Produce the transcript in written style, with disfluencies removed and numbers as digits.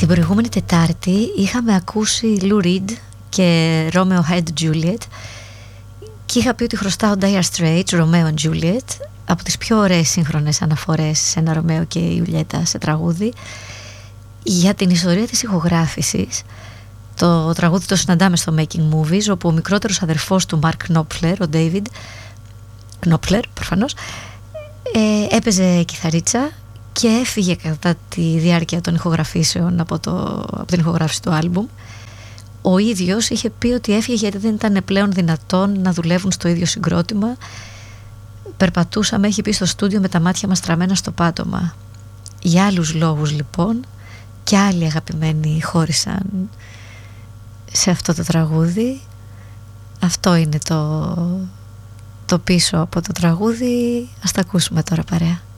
Την προηγούμενη Τετάρτη είχαμε ακούσει Lou Reed και Romeo Had Juliet και είχα πει ότι χρωστάω Dire Straits, Romeo and Juliet, από τις πιο ωραίες σύγχρονες αναφορές σε ένα Ρωμαίο και Ιουλιέτα σε τραγούδι, για την ιστορία της ηχογράφησης. Το τραγούδι το συναντάμε στο Making Movies, όπου ο μικρότερος αδερφός του Mark Knopfler, ο David Knopfler προφανώς, έπαιζε κιθαρίτσα και έφυγε κατά τη διάρκεια των ηχογραφήσεων από την ηχογράφηση του άλμπουμ. Ο ίδιος είχε πει ότι έφυγε γιατί δεν ήταν πλέον δυνατόν να δουλεύουν στο ίδιο συγκρότημα. Περπατούσαμε, έχει πει, στο στούντιο με τα μάτια μας στραμμένα στο πάτωμα. Για άλλους λόγους λοιπόν, και άλλοι αγαπημένοι χώρισαν σε αυτό το τραγούδι. Αυτό είναι το πίσω από το τραγούδι. Ας τα ακούσουμε τώρα παρέα.